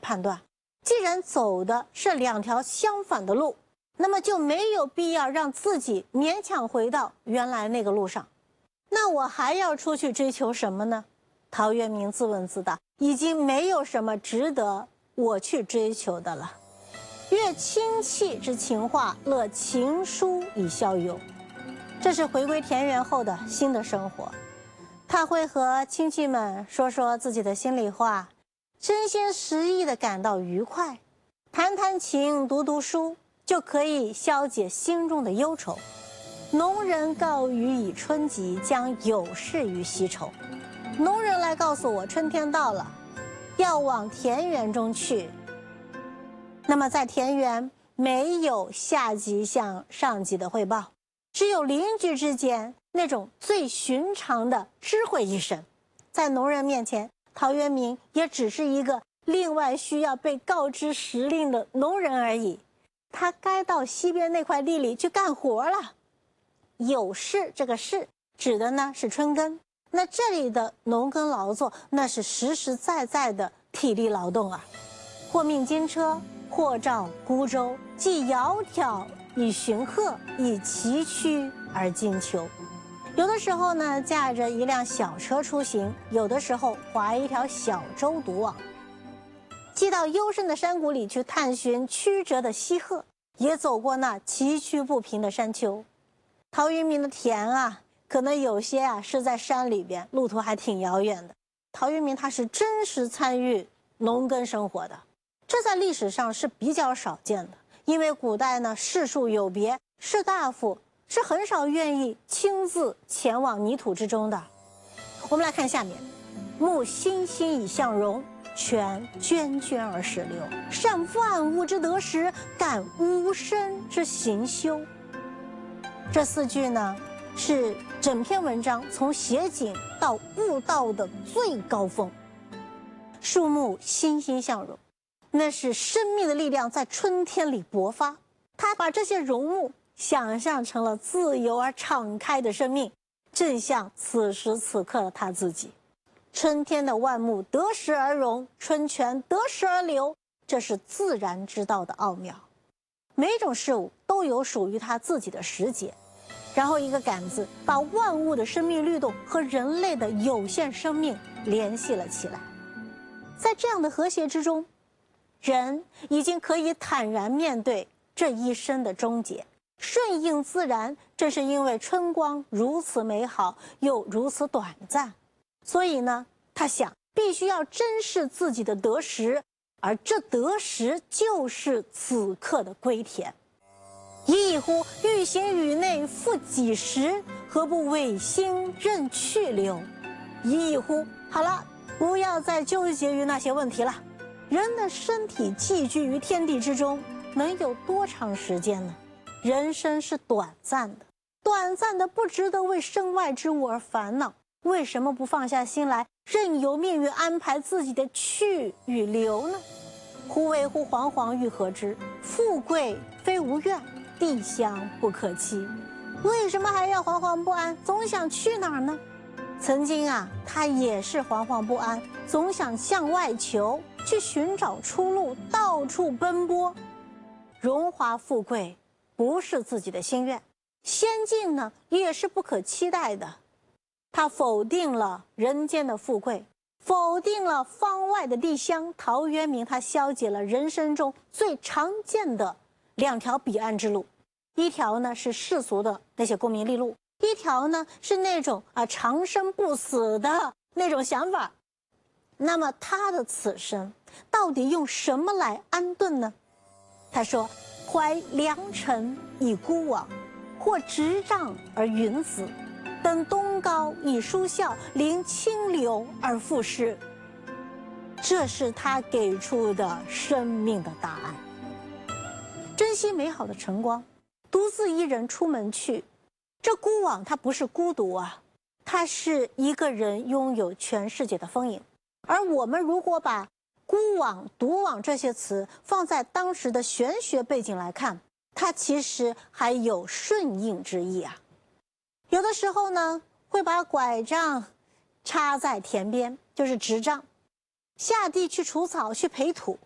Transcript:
判断，既然走的是两条相反的路，那么就没有必要让自己勉强回到原来那个路上。那我还要出去追求什么呢？陶渊明自问自答，已经没有什么值得我去追求的了。阅亲戚之情话，乐情书以消忧。这是回归田园后的新的生活，他会和亲戚们说说自己的心里话，真心实意地感到愉快，弹弹琴，读读书，就可以消解心中的忧愁。农人告余以春及，将有事于西畴。农人来告诉我，春天到了，要往田园中去。那么在田园没有下级向上级的汇报，只有邻居之间那种最寻常的知会一声。在农人面前，陶渊明也只是一个另外需要被告知时令的农人而已。他该到西边那块地里去干活了。有事，这个事指的呢是春耕，那这里的农耕劳作，那是实实在在的体力劳动啊。或命金车，或召孤舟，既窈窕以驯鹤，以崎岖而经丘。有的时候呢，驾着一辆小车出行，有的时候划一条小舟独往。既到幽深的山谷里去探寻曲折的溪壑，也走过那崎岖不平的山丘。陶渊明的田啊，可能有些啊是在山里边，路途还挺遥远的。陶渊明他是真实参与农耕生活的，这在历史上是比较少见的，因为古代呢士庶有别，士大夫是很少愿意亲自前往泥土之中的。我们来看下面，木欣欣以向荣，泉涓涓而始流，善万物之得时，感吾生之行休。这四句呢，是整篇文章从写景到悟道的最高峰。树木欣欣向荣，那是生命的力量在春天里勃发。他把这些荣物想象成了自由而敞开的生命，正像此时此刻的他自己。春天的万物得时而荣，春泉得时而流，这是自然之道的奥妙。每种事物都有属于它自己的时节，然后一个感字把万物的生命律动和人类的有限生命联系了起来。在这样的和谐之中，人已经可以坦然面对这一生的终结，顺应自然。正是因为春光如此美好，又如此短暂，所以呢，他想必须要珍视自己的得时，而这得时就是此刻的归田。已矣乎！欲行宇内复几时？何不违心任去留？已矣乎！好了，不要再纠结于那些问题了。人的身体寄居于天地之中，能有多长时间呢？人生是短暂的，短暂的不值得为身外之物而烦恼。为什么不放下心来，任由命运安排自己的去与留呢？忽为乎惶惶欲何之？富贵非吾愿，地乡不可期。为什么还要惶惶不安，总想去哪儿呢？曾经啊，他也是惶惶不安，总想向外求，去寻找出路，到处奔波。荣华富贵不是自己的心愿，仙境呢也是不可期待的。他否定了人间的富贵，否定了方外的地乡。陶渊明他消解了人生中最常见的两条彼岸之路，一条呢是世俗的那些功名利禄，一条呢是那种长生不死的那种想法。那么他的此生到底用什么来安顿呢？他说：怀良辰以孤往，或执杖而云子，登东皋以舒啸，临清流而赋诗。这是他给出的生命的答案。珍惜美好的晨光，独自一人出门去。这孤往它不是孤独啊，它是一个人拥有全世界的丰盈。而我们如果把孤往、独往这些词放在当时的玄学背景来看，它其实还有顺应之意啊。有的时候呢，会把拐杖插在田边，就是执杖，下地去除草、去培土。